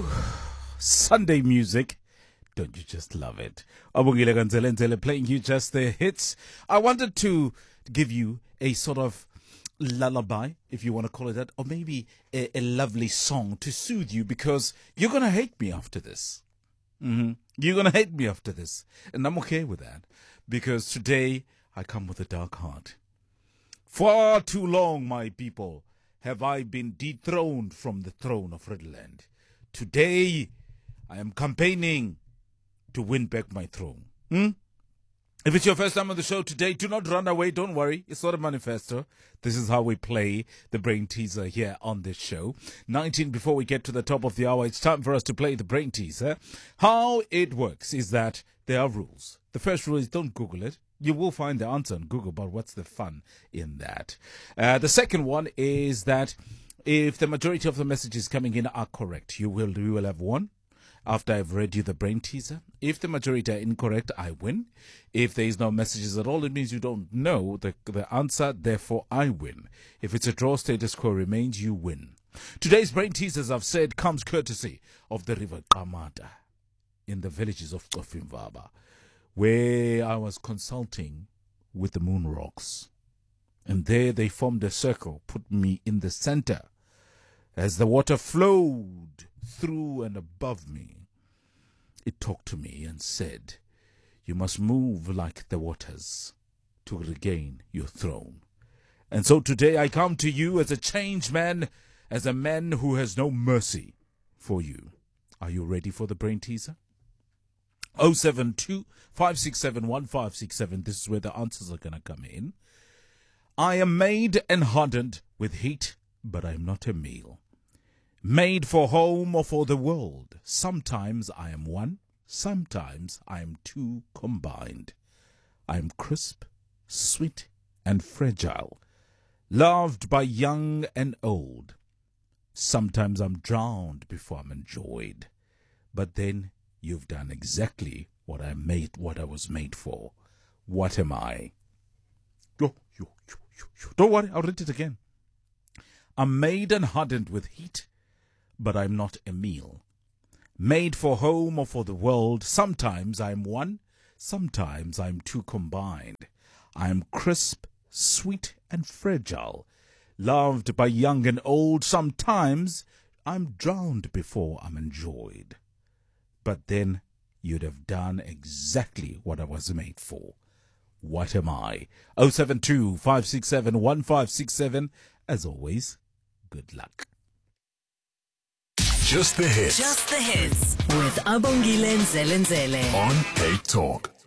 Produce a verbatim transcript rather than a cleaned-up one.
Whew. Sunday music. Don't you just love it? Abongile Ganzelenzele playing you just the hits. I wanted to give you a sort of lullaby, if you want to call it that, or maybe a, a lovely song to soothe you, because you're going to hate me after this. Mm-hmm. You're going to hate me after this. And I'm okay with that, because today I come with a dark heart. Far too long, my people, have I been dethroned from the throne of Riddleland. Today, I am campaigning to win back my throne. Hmm? If it's your first time on the show today, do not run away. Don't worry. It's not a manifesto. This is how we play the brain teaser here on this show. nineteen before we get to the top of the hour, it's time for us to play the brain teaser. How it works is that there are rules. The first rule is don't Google it. You will find the answer on Google, but what's the fun in that? Uh, the second one is that if the majority of the messages coming in are correct, you will, you will have won. After I've read you the brain teaser, if the majority are incorrect, I win. If there is no messages at all, it means you don't know the, the answer, therefore I win. If it's a draw, status quo remains, you win. Today's brain teaser, as I've said, comes courtesy of the river Qamata in the villages of Qofimvaba, where I was consulting with the moon rocks. And there they formed a circle, put me in the center. As the water flowed through and above me, it talked to me and said, you must move like the waters to regain your throne. And so today I come to you as a changed man, as a man who has no mercy for you. Are you ready for the brain teaser? oh seven two, five six seven, one five six seven. This is where the answers are going to come in. I am made and hardened with heat, but I am not a meal. Made for home or for the world. Sometimes I am one, sometimes I am two combined. I am crisp, sweet, and fragile, loved by young and old. Sometimes I'm drowned before I'm enjoyed. But then you've done exactly what I made, what I was made for. What am I? Yo, yo, yo, yo, yo. Don't worry, I'll read it again. I'm made and hardened with heat, but I'm not a meal. Made for home or for the world, sometimes I'm one, sometimes I'm two combined. I'm crisp, sweet, and fragile, loved by young and old. Sometimes I'm drowned before I'm enjoyed. But then you'd have done exactly what I was made for. What am I? oh seven two, five six seven, one five six seven. As always, good luck. Just the hits. Just the hits with Abongile Nzelenzele On Hate Talk.